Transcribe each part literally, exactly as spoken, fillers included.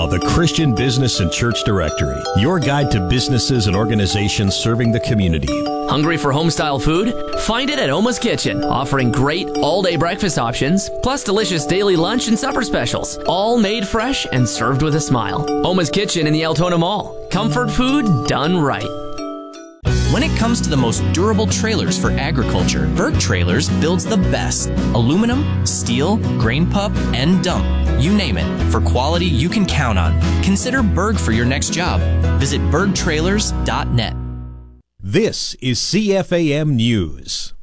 now the Christian Business and Church Directory, your guide to businesses and organizations serving the community. Hungry for home-style food? Find it at Oma's Kitchen, offering great all-day breakfast options, plus delicious daily lunch and supper specials, all made fresh and served with a smile. Oma's Kitchen in the Altona Mall. Comfort food done right. When it comes to the most durable trailers for agriculture, Berg Trailers builds the best. Aluminum, steel, grain pup, and dump. You name it. For quality you can count on. Consider Berg for your next job. Visit berg trailers dot net. This is C F A M News.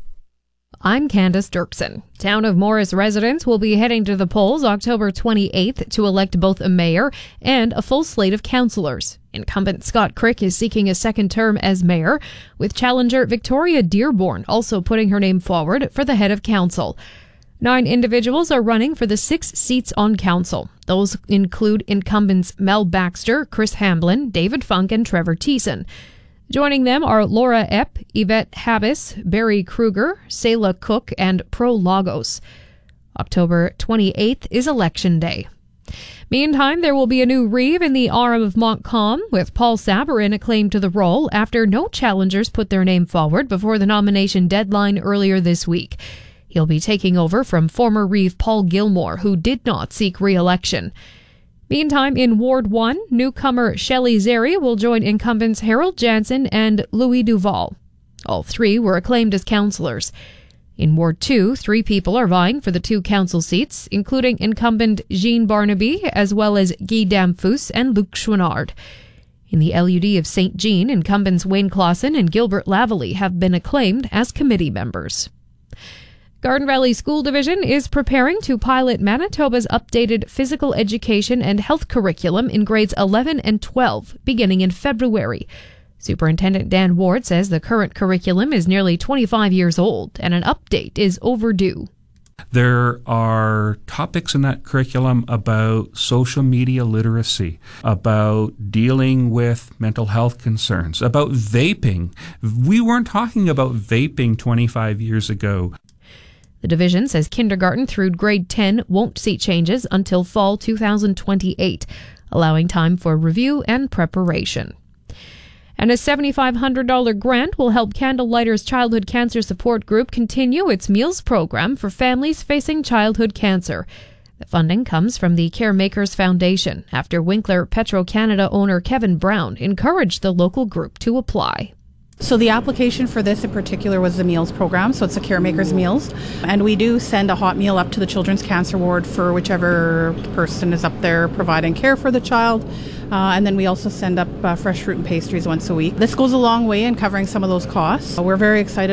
I'm Candace Dirksen. Town of Morris residents will be heading to the polls October twenty-eighth to elect both a mayor and a full slate of councillors. Incumbent Scott Crick is seeking a second term as mayor, with challenger Victoria Dearborn also putting her name forward for the head of council. Nine individuals are running for the six seats on council. Those include incumbents Mel Baxter, Chris Hamblin, David Funk, and Trevor Thiessen. Joining them are Laura Epp, Yvette Habis, Barry Kruger, Selah Cook, and Pro Lagos. October twenty-eighth is Election Day. Meantime, there will be a new reeve in the R M of Montcalm, with Paul Sabarin acclaimed to the role after no challengers put their name forward before the nomination deadline earlier this week. He'll be taking over from former reeve Paul Gilmore, who did not seek re-election. Meantime, in Ward one, newcomer Shelley Zeri will join incumbents Harold Jansen and Louis Duval. All three were acclaimed as councillors. In Ward two, three people are vying for the two council seats, including incumbent Jean Barnaby, as well as Guy Damphus and Luc Chouinard. In the L U D of Saint Jean, incumbents Wayne Clausen and Gilbert Lavallee have been acclaimed as committee members. Garden Valley School Division is preparing to pilot Manitoba's updated physical education and health curriculum in grades eleven and twelve, beginning in February. Superintendent Dan Ward says the current curriculum is nearly twenty-five years old and an update is overdue. There are topics in that curriculum about social media literacy, about dealing with mental health concerns, about vaping. We weren't talking about vaping twenty-five years ago. The division says kindergarten through grade ten won't see changes until fall two thousand twenty-eight, allowing time for review and preparation. And a seven thousand five hundred dollars grant will help Candlelighters Childhood Cancer Support Group continue its meals program for families facing childhood cancer. The funding comes from the Caremakers Foundation after Winkler Petro-Canada owner Kevin Brown encouraged the local group to apply. So the application for this in particular was the meals program, so it's a Caremakers Meals. And we do send a hot meal up to the Children's Cancer Ward for whichever person is up there providing care for the child. Uh, and then we also send up uh, fresh fruit and pastries once a week. This goes a long way in covering some of those costs. We're very excited